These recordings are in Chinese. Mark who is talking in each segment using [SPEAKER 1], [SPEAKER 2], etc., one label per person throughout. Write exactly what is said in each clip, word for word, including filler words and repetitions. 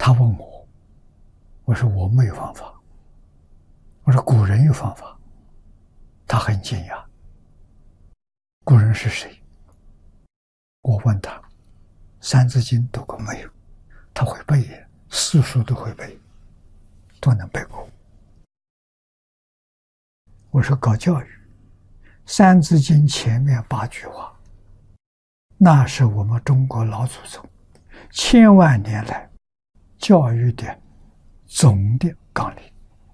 [SPEAKER 1] 他问我，我说我没有方法。我说古人有方法。他很惊讶，古人是谁？我问他，《三字经》读过没有？他会背耶，四书都会背，都能背过。我说搞教育，《三字经》前面八句话，那是我们中国老祖宗千万年来教育的总的纲领，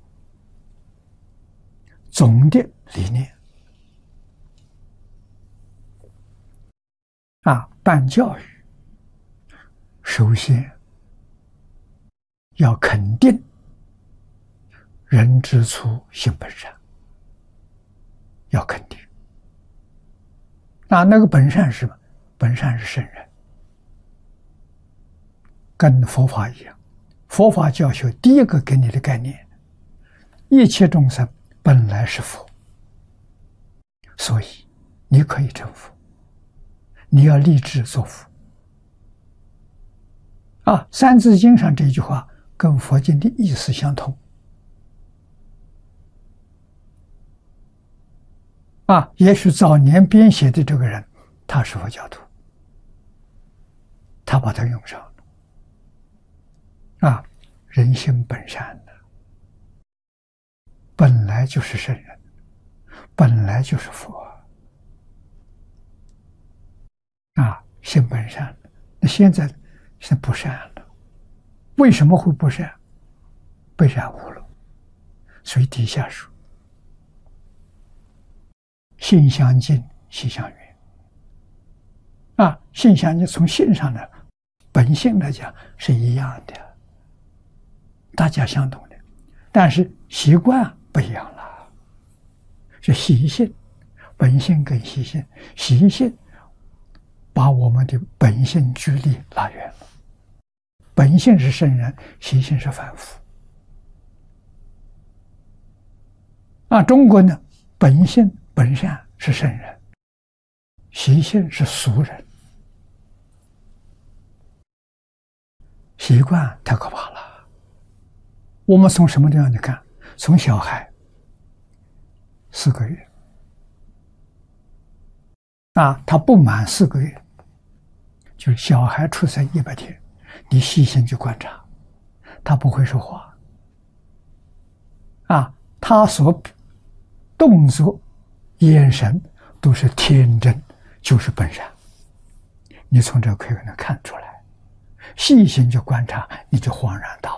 [SPEAKER 1] 总的理念。啊，办教育，首先要肯定人之初性本善，要肯定。啊，那个本善是什么？本善是圣人，跟佛法一样。佛法教学第一个给你的概念，一切众生本来是佛，所以你可以成佛，你要立志做佛。啊，《三字经》上这句话跟佛经的意思相同。啊，也许早年编写的这个人他是佛教徒，他把它用上了。啊，人性本善的，本来就是圣人，本来就是佛。啊，性本善，那现在是不善了。为什么会不善？被染污了。所以底下说，性相近，习相远。啊，性相近，从性上的本性来讲是一样的，大家相同的，但是习惯不一样了。是习性，本性跟习性，习性把我们的本性距离拉远了。本性是圣人，习性是凡夫。啊，中国呢，本性本善是圣人，习性是俗人。习惯太可怕了。我们从什么地方去看？从小孩四个月，啊，他不满四个月，就是小孩出生一百天，你细心去观察，他不会说话。啊，他所动作、眼神都是天真，就是本善。你从这可以能看出来，细心去观察，你就恍然大悟。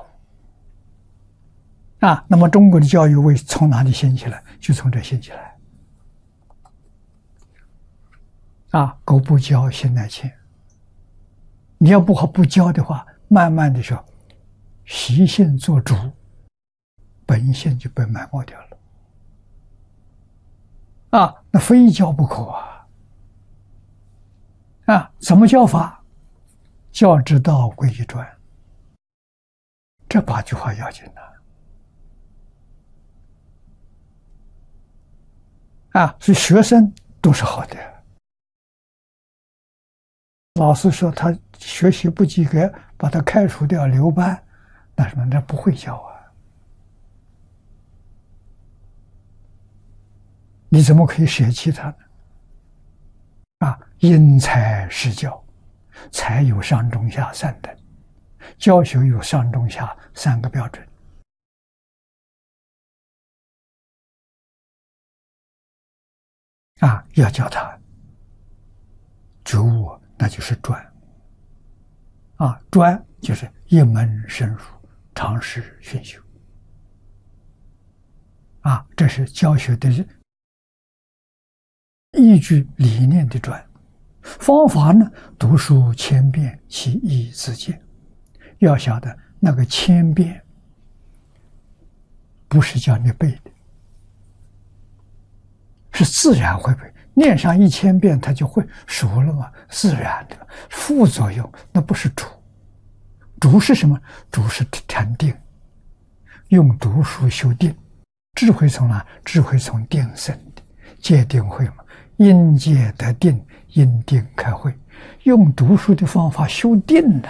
[SPEAKER 1] 啊，那么中国的教育为从哪里兴起来？就从这兴起来。啊，狗不教，性乃迁。你要不好不教的话，慢慢的说，习性做主，本性就被埋没掉了。啊，那非教不可啊！啊，怎么教法？教之道，贵以专。这八句话要紧的。啊，所以学生都是好的。老师说他学习不及格，把他开除掉，留班，那什么？那不会教啊！你怎么可以舍弃他呢？啊，因材施教，才有上中下三等，教学有上中下三个标准。啊，要教他觉悟，那就是专。啊，专就是一门深入，长时熏修。啊，这是教学的依据理念的专。方法呢，读书千遍，其义自见。要晓得那个千遍不是叫你背的，是自然会背。念上一千遍，他就会熟了嘛，自然的。副作用那不是主，主是什么？主是禅定，用读书修定。智慧从哪？智慧从定生的，戒定慧嘛。因戒得定，因定开慧，用读书的方法修定的。